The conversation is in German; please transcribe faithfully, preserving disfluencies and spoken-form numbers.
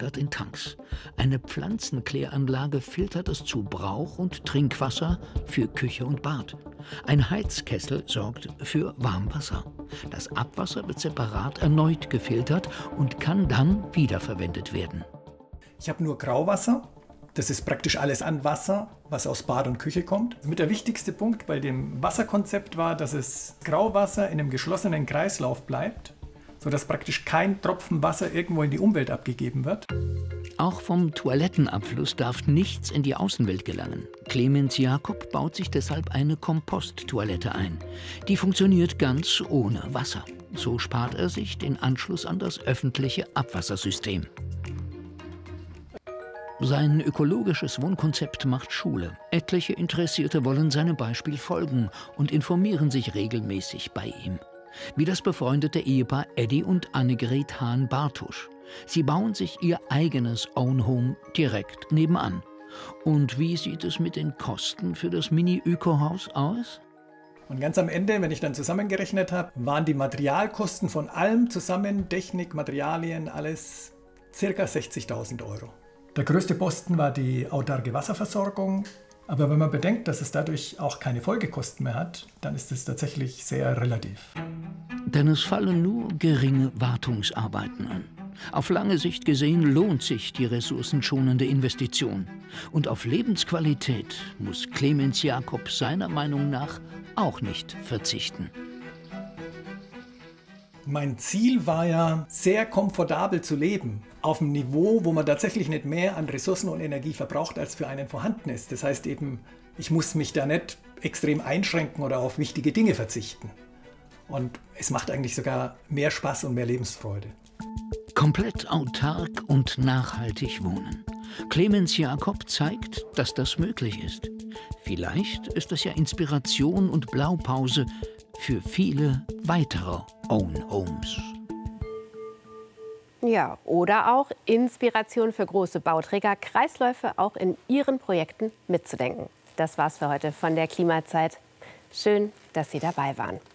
gelagert in Tanks. Eine Pflanzenkläranlage filtert das Zubrauch- und Trinkwasser für Küche und Bad. Ein Heizkessel sorgt für Warmwasser. Das Abwasser wird separat erneut gefiltert und kann dann wiederverwendet werden. Ich habe nur Grauwasser. Das ist praktisch alles an Wasser, was aus Bad und Küche kommt. Mit der wichtigste Punkt bei dem Wasserkonzept war, dass es Grauwasser in einem geschlossenen Kreislauf bleibt, sodass praktisch kein Tropfen Wasser irgendwo in die Umwelt abgegeben wird. Auch vom Toilettenabfluss darf nichts in die Außenwelt gelangen. Clemens Jakob baut sich deshalb eine Komposttoilette ein. Die funktioniert ganz ohne Wasser. So spart er sich den Anschluss an das öffentliche Abwassersystem. Sein ökologisches Wohnkonzept macht Schule. Etliche Interessierte wollen seinem Beispiel folgen und informieren sich regelmäßig bei ihm. Wie das befreundete Ehepaar Eddie und Annegret Hahn-Bartusch. Sie bauen sich ihr eigenes Own Home direkt nebenan. Und wie sieht es mit den Kosten für das Mini-Ökohaus aus? Und ganz am Ende, wenn ich dann zusammengerechnet habe, waren die Materialkosten von allem zusammen, Technik, Materialien, alles ca. sechzigtausend Euro. Der größte Posten war die autarke Wasserversorgung. Aber wenn man bedenkt, dass es dadurch auch keine Folgekosten mehr hat, dann ist es tatsächlich sehr relativ. Denn es fallen nur geringe Wartungsarbeiten an. Auf lange Sicht gesehen lohnt sich die ressourcenschonende Investition. Und auf Lebensqualität muss Clemens Jakob seiner Meinung nach auch nicht verzichten. Mein Ziel war ja, sehr komfortabel zu leben. Auf einem Niveau, wo man tatsächlich nicht mehr an Ressourcen und Energie verbraucht, als für einen vorhanden ist. Das heißt eben, ich muss mich da nicht extrem einschränken oder auf wichtige Dinge verzichten. Und es macht eigentlich sogar mehr Spaß und mehr Lebensfreude. Komplett autark und nachhaltig wohnen. Clemens Jakob zeigt, dass das möglich ist. Vielleicht ist das ja Inspiration und Blaupause für viele weitere Own Homes. Ja, oder auch Inspiration für große Bauträger, Kreisläufe auch in ihren Projekten mitzudenken. Das war's für heute von der Klimazeit. Schön, dass Sie dabei waren.